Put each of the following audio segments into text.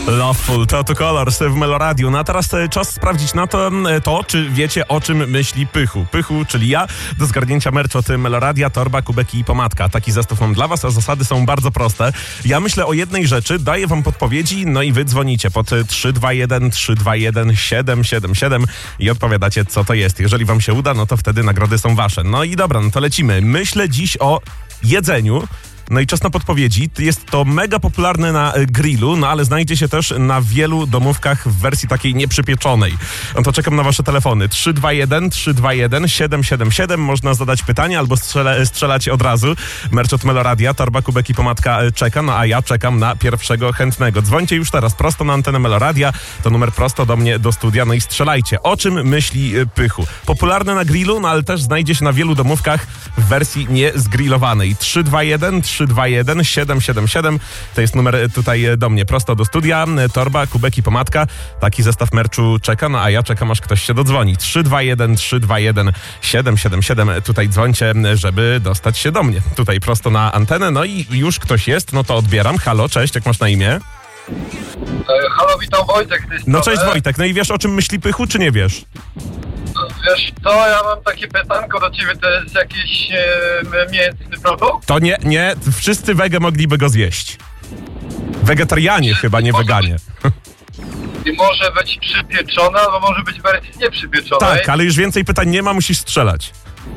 Loveful, to Colors w Meloradiu. No a teraz czas sprawdzić na to, czy wiecie, o czym myśli Pychu. Pychu, czyli ja, do zgarnięcia merch od Meloradia, torba, kubeki i pomadka. Taki zestaw mam dla was, a zasady są bardzo proste. Ja myślę o jednej rzeczy, daję wam podpowiedzi, no i wy dzwonicie pod 321 321 777 i odpowiadacie, co to jest. Jeżeli wam się uda, no to wtedy nagrody są wasze. No i dobra, no to lecimy. Myślę dziś o jedzeniu. No i czas na podpowiedzi. Jest to mega popularne na grillu, no ale znajdzie się też na wielu domówkach w wersji takiej nieprzypieczonej. No to czekam na wasze telefony. 321 321 777. Można zadać pytanie albo strzelać od razu. Merch od Meloradia, torba, kubek i pomadka czeka, no a ja czekam na pierwszego chętnego. Dzwońcie już teraz prosto na antenę Meloradia. To numer prosto do mnie, do studia. No i strzelajcie. O czym myśli Pychu? Popularne na grillu, no ale też znajdzie się na wielu domówkach w wersji niezgrillowanej. 321 321 777. To jest numer tutaj do mnie, prosto do studia. Torba, kubek i pomadka. Taki zestaw merchu czeka, no a ja czekam, aż ktoś się dodzwoni. 321 321 777. Tutaj dzwońcie, żeby dostać się do mnie. Tutaj prosto na antenę. No i już ktoś jest, no to odbieram. Halo, cześć, jak masz na imię? Halo, witam, Wojtek. No cześć Wojtek, no i wiesz, o czym myśli Pychu, czy nie wiesz? Wiesz co, ja mam takie pytanko do ciebie, to jest jakiś mięsny produkt? To nie, wszyscy wege mogliby go zjeść. Wegetarianie chyba, nie weganie. I może być przypieczona, albo może być w wersji nieprzypieczonej. Tak, ale już więcej pytań nie ma, musisz strzelać.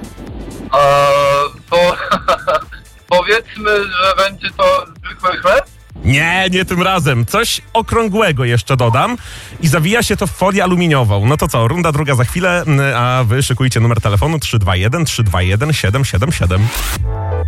Powiedzmy, że będzie to zwykły chleb? Nie tym razem. Coś okrągłego jeszcze dodam i zawija się to w folię aluminiową. No to co, runda druga za chwilę, a wy szykujcie numer telefonu 321 321 777.